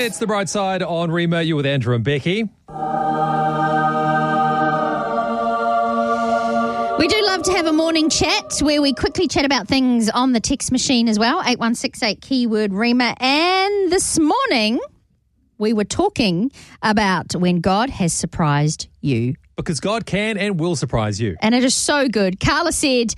It's The Bright Side on Rima. You're with Andrew and Becky. We do love to have a morning chat where we quickly chat about things on the text machine as well, 8168 keyword Rima. And this morning we were talking about when God has surprised you. Because God can and will surprise you. And it is so good. Carla said,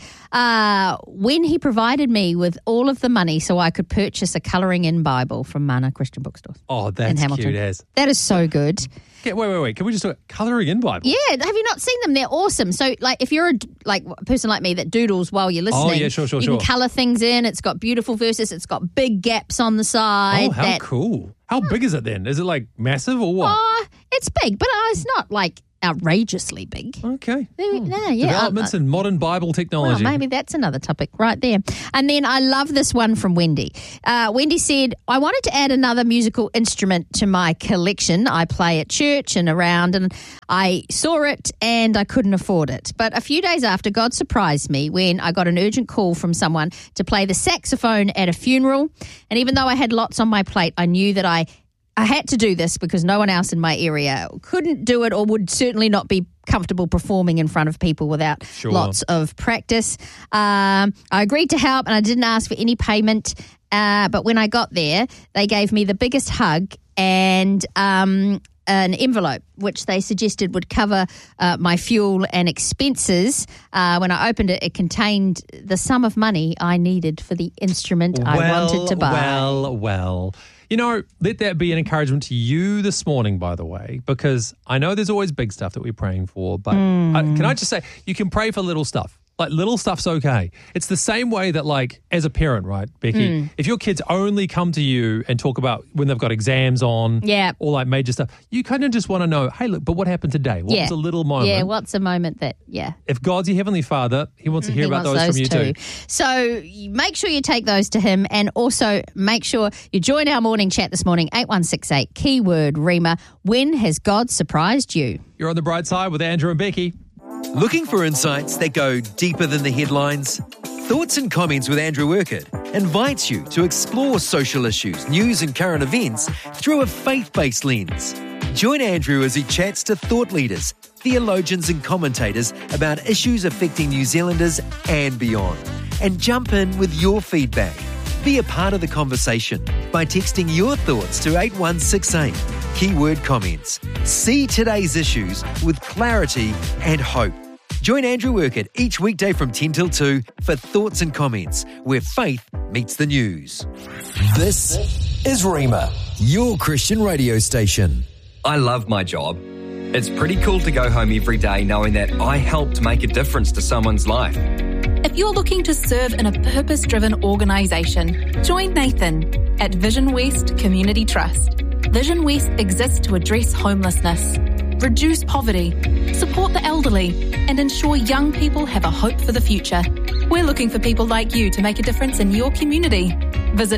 when he provided me with all of the money so I could purchase a colouring in Bible from Mana Christian Bookstore. Oh, that's cute as. That is so good. Okay, wait. Can we just talk colouring in Bible? Yeah, have you not seen them? They're awesome. So, like, if you're a person like me that doodles while you're listening, sure. You can colour things in. It's got beautiful verses. It's got big gaps on the side. Oh, how cool. How big is it then? Is it, like, massive or what? It's big, but it's not, like, outrageously big. Okay. Yeah. Developments in modern Bible technology. Well, maybe that's another topic right there. And then I love this one from Wendy. Wendy said, I wanted to add another musical instrument to my collection. I play at church and around, and I saw it and I couldn't afford it. But a few days after, God surprised me when I got an urgent call from someone to play the saxophone at a funeral. And even though I had lots on my plate, I knew that I had to do this because no one else in my area couldn't do it or would certainly not be comfortable performing in front of people without lots of practice. I agreed to help and I didn't ask for any payment. But when I got there, they gave me the biggest hug and an envelope, which they suggested would cover my fuel and expenses. When I opened it, it contained the sum of money I needed for the instrument I wanted to buy. Well. You know, let that be an encouragement to you this morning, by the way, because I know there's always big stuff that we're praying for, but can I just say, you can pray for little stuff. Like, little stuff's okay. It's the same way that, like, as a parent, right, Becky, if your kids only come to you and talk about when they've got exams on or, like, major stuff, you kind of just want to know, hey, look, but what happened today? What was a little moment? Yeah, what's a moment that, If God's your Heavenly Father, He wants to hear about those from you too. So make sure you take those to Him, and also make sure you join our morning chat this morning, 8168, keyword Rima. When has God surprised you? You're on The Bright Side with Andrew and Becky. Looking for insights that go deeper than the headlines? Thoughts and Comments with Andrew Urquhart invites you to explore social issues, news and current events through a faith-based lens. Join Andrew as he chats to thought leaders, theologians and commentators about issues affecting New Zealanders and beyond. And jump in with your feedback. Be a part of the conversation by texting your thoughts to 8168, keyword comments. See today's issues with clarity and hope. Join Andrew Urquhart each weekday from 10 till 2 for Thoughts and Comments, where faith meets the news. This is Rima, your Christian radio station. I love my job. It's pretty cool to go home every day knowing that I helped make a difference to someone's life. If you're looking to serve in a purpose-driven organisation, join Nathan at Vision West Community Trust. Vision West exists to address homelessness, reduce poverty, support the elderly, and ensure young people have a hope for the future. We're looking for people like you to make a difference in your community. Visit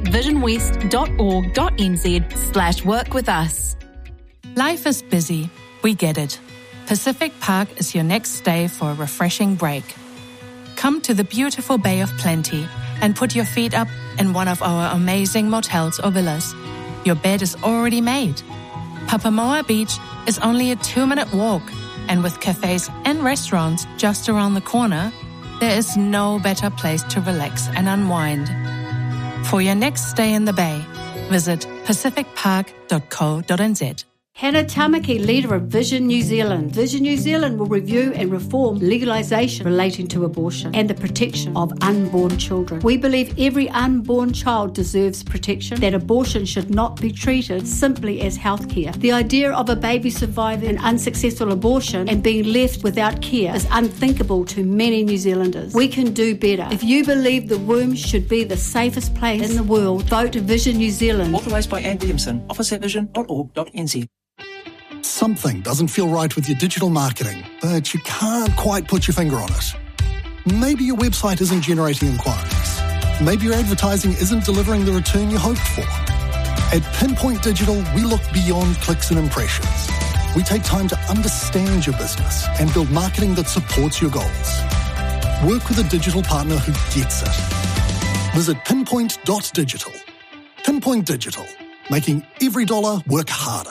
visionwest.org.nz/work with us. Life is busy. We get it. Pacific Park is your next stay for a refreshing break. Come to the beautiful Bay of Plenty and put your feet up in one of our amazing motels or villas. Your bed is already made. Papamoa Beach is only a 2-minute walk, and with cafes and restaurants just around the corner, there is no better place to relax and unwind. For your next stay in the Bay, visit pacificpark.co.nz. Hannah Tamaki, leader of Vision New Zealand. Vision New Zealand will review and reform legalisation relating to abortion and the protection of unborn children. We believe every unborn child deserves protection, that abortion should not be treated simply as healthcare. The idea of a baby surviving an unsuccessful abortion and being left without care is unthinkable to many New Zealanders. We can do better. If you believe the womb should be the safest place in the world, vote Vision New Zealand. Authorised by Anne Williamson, office at vision.org.nz. Something doesn't feel right with your digital marketing, but you can't quite put your finger on it. Maybe your website isn't generating inquiries. Maybe your advertising isn't delivering the return you hoped for. At Pinpoint Digital, we look beyond clicks and impressions. We take time to understand your business and build marketing that supports your goals. Work with a digital partner who gets it. Visit pinpoint.digital. Pinpoint Digital. making every dollar work harder.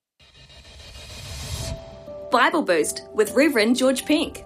Bible Boost with Reverend George Pink.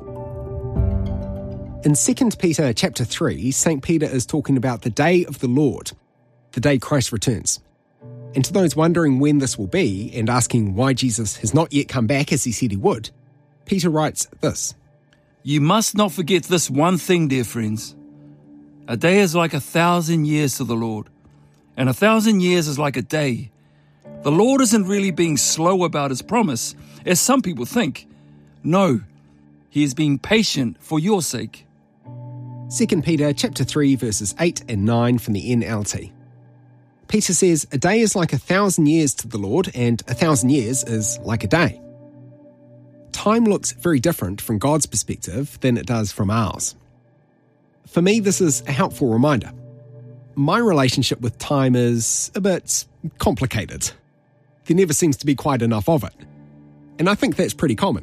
In 2 Peter chapter 3, St. Peter is talking about the day of the Lord, the day Christ returns. And to those wondering when this will be and asking why Jesus has not yet come back as he said he would, Peter writes this: You must not forget this one thing, dear friends. A day is like 1,000 years to the Lord, and 1,000 years is like a day. The Lord isn't really being slow about his promise, as some people think. No, he is being patient for your sake. 2 Peter chapter 3, verses 8 and 9 from the NLT. Peter says, a day is like 1,000 years to the Lord, and 1,000 years is like a day. Time looks very different from God's perspective than it does from ours. For me, this is a helpful reminder. My relationship with time is a bit complicated. There never seems to be quite enough of it. And I think that's pretty common.